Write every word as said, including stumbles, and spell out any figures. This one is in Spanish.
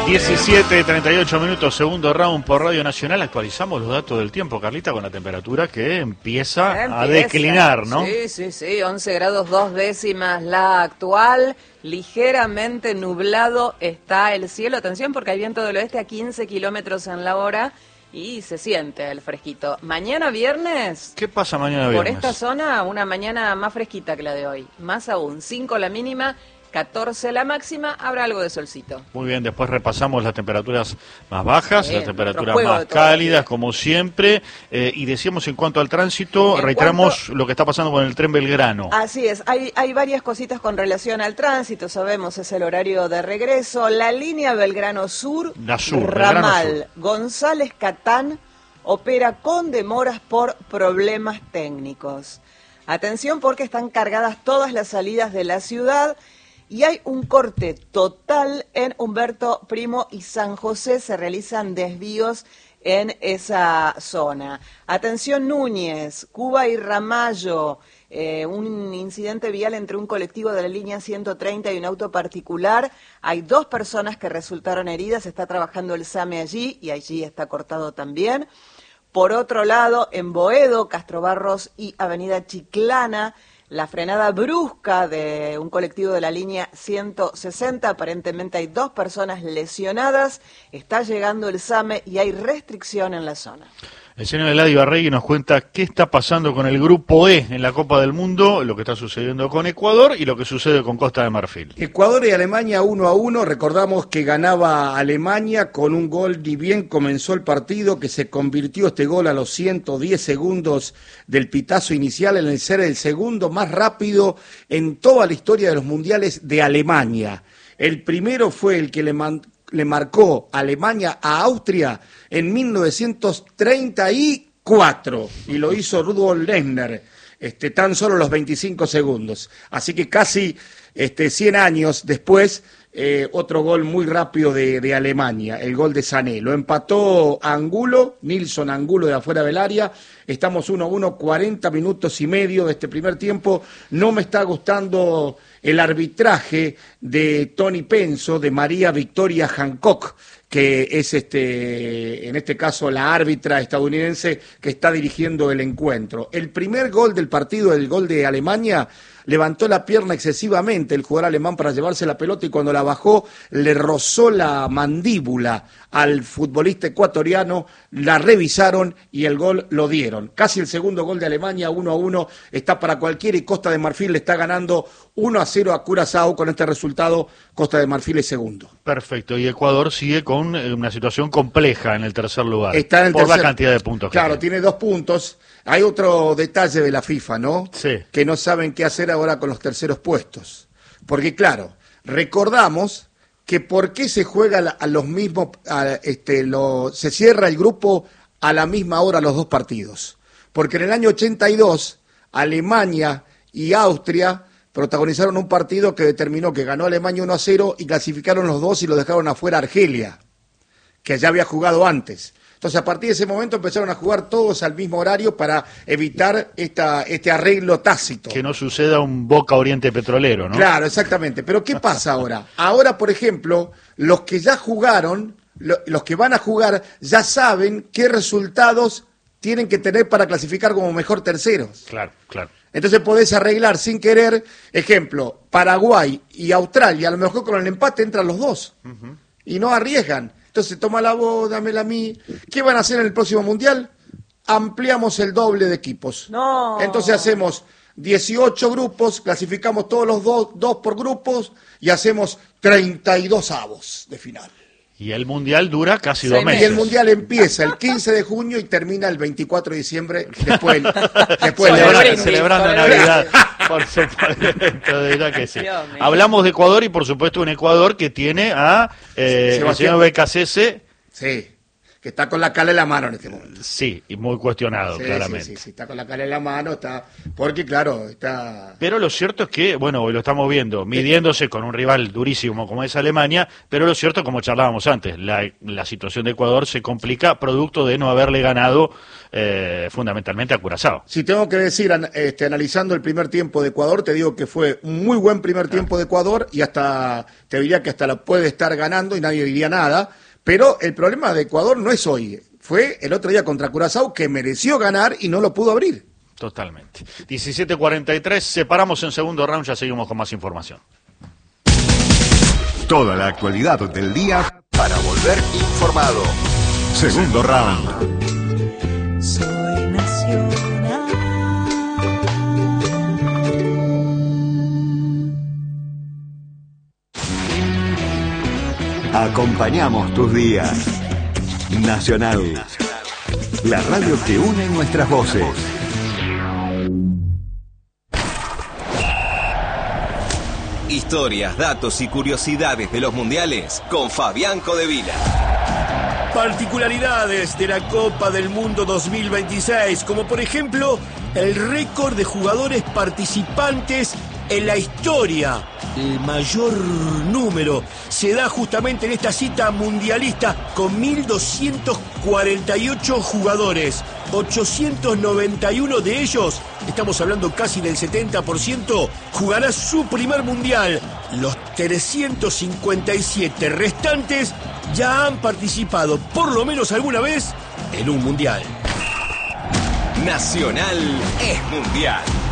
diecisiete, treinta y ocho minutos, segundo round por Radio Nacional. Actualizamos los datos del tiempo, Carlita, con la temperatura que empieza, empieza. a declinar, ¿no? Sí, sí, sí, once grados dos décimas la actual. Ligeramente nublado está el cielo. Atención porque hay viento del oeste a quince kilómetros en la hora y se siente el fresquito. Mañana viernes. ¿Qué pasa mañana viernes? Por esta zona, una mañana más fresquita que la de hoy. Más aún, cinco la mínima, catorce la máxima, habrá algo de solcito. Muy bien, después repasamos las temperaturas más bajas, bien, las temperaturas más cálidas, como siempre, eh, y decíamos en cuanto al tránsito, en reiteramos cuanto... lo que está pasando con el tren Belgrano. Así es, hay, hay varias cositas con relación al tránsito, sabemos, es el horario de regreso, la línea Belgrano Sur, la sur ramal Belgrano Sur. González Catán, opera con demoras por problemas técnicos. Atención porque están cargadas todas las salidas de la ciudad. Y hay un corte total en Humberto Primo y San José, se realizan desvíos en esa zona. Atención Núñez, Cuba y Ramallo, eh, un incidente vial entre un colectivo de la línea ciento treinta y un auto particular. Hay dos personas que resultaron heridas, está trabajando el SAME allí y allí está cortado también. Por otro lado, en Boedo, Castro Barros y Avenida Chiclana, la frenada brusca de un colectivo de la línea ciento sesenta, aparentemente hay dos personas lesionadas, está llegando el SAME y hay restricción en la zona. El señor Eladio Arregui nos cuenta qué está pasando con el Grupo E en la Copa del Mundo, lo que está sucediendo con Ecuador y lo que sucede con Costa de Marfil. Ecuador y Alemania uno a uno, recordamos que ganaba Alemania con un gol, ni bien comenzó el partido, que se convirtió este gol a los ciento diez segundos del pitazo inicial en el ser el segundo más rápido en toda la historia de los mundiales de Alemania. El primero fue el que le mandó le marcó Alemania a Austria en mil novecientos treinta y cuatro y lo hizo Rudolf Lechner, este, tan solo los veinticinco segundos. Así que casi este, cien años después, eh, otro gol muy rápido de, de Alemania, el gol de Sané. Lo empató Angulo, Nilsson Angulo de afuera del área. Estamos uno a uno, cuarenta minutos y medio de este primer tiempo. No me está gustando el arbitraje de Tony Penso, de María Victoria Hancock, que es este, en este caso la árbitra estadounidense que está dirigiendo el encuentro. El primer gol del partido, el gol de Alemania, levantó la pierna excesivamente el jugador alemán para llevarse la pelota y cuando la bajó le rozó la mandíbula al futbolista ecuatoriano, la revisaron y el gol lo dieron. Casi el segundo gol de Alemania, uno a uno, está para cualquiera y Costa de Marfil le está ganando uno a cero a Curazao. Con este resultado, Costa de Marfil es segundo. Perfecto, y Ecuador sigue con una situación compleja en el tercer lugar. Está en el por tercer... la cantidad de puntos que Claro, tiene. tiene dos puntos. Hay otro detalle de la FIFA, ¿no? Sí. Que no saben qué hacer ahora con los terceros puestos. Porque, claro, recordamos que por qué se juega a los mismos, a, este, lo, se cierra el grupo a la misma hora los dos partidos. Porque en el año ochenta y dos, Alemania y Austria protagonizaron un partido que determinó que ganó Alemania uno a cero y clasificaron los dos y lo dejaron afuera Argelia, que ya había jugado antes. Entonces, a partir de ese momento empezaron a jugar todos al mismo horario para evitar esta, este arreglo tácito. Que no suceda un Boca Oriente Petrolero, ¿no? Claro, exactamente. Pero ¿qué pasa ahora? Ahora, por ejemplo, los que ya jugaron, lo, los que van a jugar, ya saben qué resultados tienen que tener para clasificar como mejor terceros. Claro, claro. Entonces podés arreglar sin querer, ejemplo, Paraguay y Australia, a lo mejor con el empate entran los dos. Uh-huh. Y no arriesgan. Entonces, toma la voz, dámela a mí. ¿Qué van a hacer en el próximo Mundial? Ampliamos el doble de equipos. No. Entonces hacemos dieciocho grupos, clasificamos todos los dos, dos por grupos y hacemos treinta y dos avos de final. Y el Mundial dura casi dos Sí, meses. Y el Mundial empieza el quince de junio y termina el veinticuatro de diciembre, después, después Celebra, de celebrando Navidad. Por supuesto, de verdad que sí. Hablamos de Ecuador y por supuesto un Ecuador que tiene a eh, el señor B K C S. Sí, que está con la cala en la mano en este momento. Sí, y muy cuestionado, sí, claramente. Sí, sí, sí, está con la cala en la mano, está porque claro, está... Pero lo cierto es que, bueno, hoy lo estamos viendo, midiéndose con un rival durísimo como es Alemania, pero lo cierto, como charlábamos antes, la, la situación de Ecuador se complica producto de no haberle ganado eh, fundamentalmente a Curazao. Si tengo que decir, este, analizando el primer tiempo de Ecuador, te digo que fue un muy buen primer tiempo de Ecuador y hasta, te diría que hasta la puede estar ganando y nadie diría nada. Pero el problema de Ecuador no es hoy, fue el otro día contra Curazao que mereció ganar y no lo pudo abrir. Totalmente. diecisiete cuarenta y tres, separamos en segundo round, ya seguimos con más información. Toda la actualidad del día para volver informado. Segundo round. Soy nacional. Acompañamos tus días. Nacional. La radio que une nuestras voces. Historias, datos y curiosidades de los mundiales con Fabián Codevila. Particularidades de la Copa del Mundo dos mil veintiséis, como por ejemplo el récord de jugadores participantes en la historia. El mayor número se da justamente en esta cita mundialista con mil doscientos cuarenta y ocho jugadores. ochocientos noventa y uno de ellos, estamos hablando casi del setenta por ciento, jugará su primer mundial. Los trescientos cincuenta y siete restantes ya han participado por lo menos alguna vez en un mundial. Nacional es mundial.